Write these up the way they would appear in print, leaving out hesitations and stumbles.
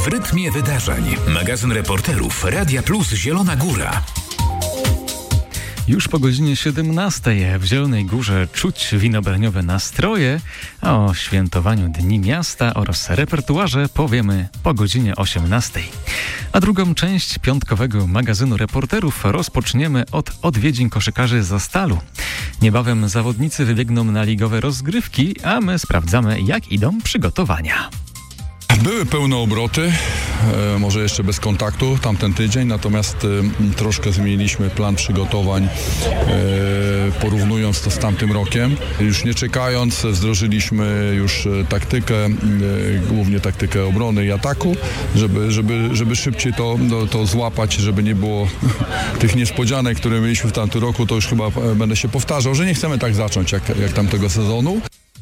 W rytmie wydarzeń. Magazyn reporterów Radia Plus Zielona Góra. Już po godzinie 17 w Zielonej Górze czuć winobraniowe nastroje, a o świętowaniu Dni Miasta oraz repertuarze powiemy po godzinie 18. A drugą część piątkowego magazynu reporterów rozpoczniemy od odwiedzin koszykarzy Zastalu. Niebawem zawodnicy wybiegną na ligowe rozgrywki, a my sprawdzamy, jak idą przygotowania. Były pełne obroty, może jeszcze bez kontaktu tamten tydzień, natomiast troszkę zmieniliśmy plan przygotowań, porównując to z tamtym rokiem. Już nie czekając, wdrożyliśmy już taktykę, głównie taktykę obrony i ataku, żeby szybciej to złapać, żeby nie było tych niespodzianek, które mieliśmy w tamtym roku. To już chyba będę się powtarzał, że nie chcemy tak zacząć jak tamtego sezonu.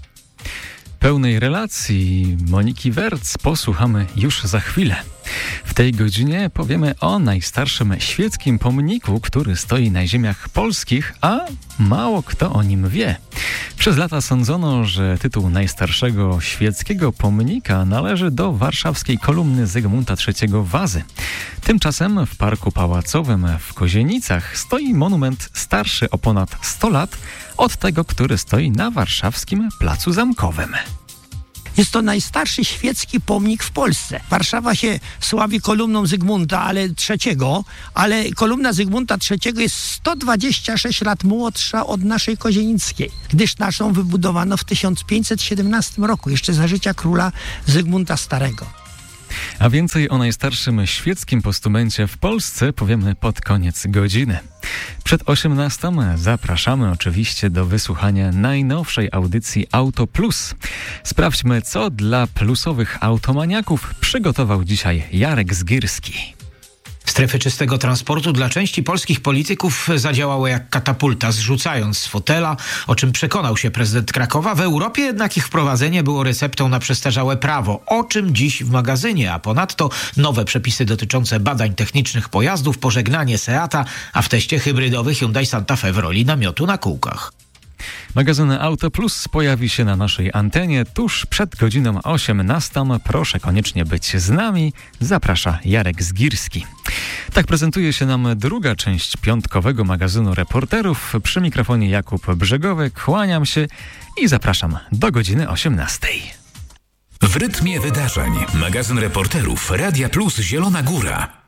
Pełnej relacji Moniki Werc posłuchamy już za chwilę. W tej godzinie powiemy o najstarszym świeckim pomniku, który stoi na ziemiach polskich, a mało kto o nim wie. Przez lata sądzono, że tytuł najstarszego świeckiego pomnika należy do warszawskiej kolumny Zygmunta III Wazy. Tymczasem w Parku Pałacowym w Kozienicach stoi monument starszy o ponad 100 lat od tego, który stoi na warszawskim Placu Zamkowym. Jest to najstarszy świecki pomnik w Polsce. Warszawa się sławi kolumną Zygmunta III, ale kolumna Zygmunta III jest 126 lat młodsza od naszej kozienickiej, gdyż naszą wybudowano w 1517 roku, jeszcze za życia króla Zygmunta Starego. A więcej o najstarszym świeckim postumencie w Polsce powiemy pod koniec godziny. Przed 18 zapraszamy oczywiście do wysłuchania najnowszej audycji Auto Plus. Sprawdźmy, co dla plusowych automaniaków przygotował dzisiaj Jarek Zgierski. Strefy czystego transportu dla części polskich polityków zadziałały jak katapulta, zrzucając z fotela, o czym przekonał się prezydent Krakowa. W Europie jednak ich wprowadzenie było receptą na przestarzałe prawo, o czym dziś w magazynie, a ponadto nowe przepisy dotyczące badań technicznych pojazdów, pożegnanie Seata, a w teście hybrydowy Hyundai Santa Fe w roli namiotu na kółkach. Magazyn Auto Plus pojawi się na naszej antenie tuż przed godziną 18. Proszę koniecznie być z nami. Zaprasza Jarek Zgierski. Tak prezentuje się nam druga część piątkowego magazynu reporterów. Przy mikrofonie Jakub Brzegowy. Kłaniam się i zapraszam do godziny 18. W rytmie wydarzeń. Magazyn reporterów Radia Plus Zielona Góra.